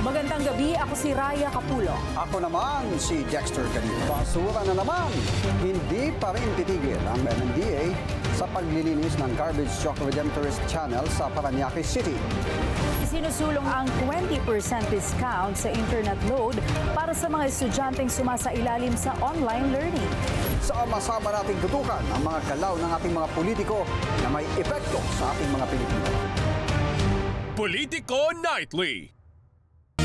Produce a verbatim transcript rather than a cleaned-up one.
Magandang gabi, ako si Raya Capulo. Ako naman si Dexter Canino. Basura na naman. Hindi pa rin titigil ang M M D A sa paglilinis ng Garbage Truck Redemptorist Channel sa Parañaque City. Isinusulong ang twenty percent discount sa internet load para sa mga estudyanteng sumasailalim sa online learning. Sama-sama nating tutukan ang mga galaw ng ating mga politiko na may epekto sa ating mga Pilipino. Politico Nightly.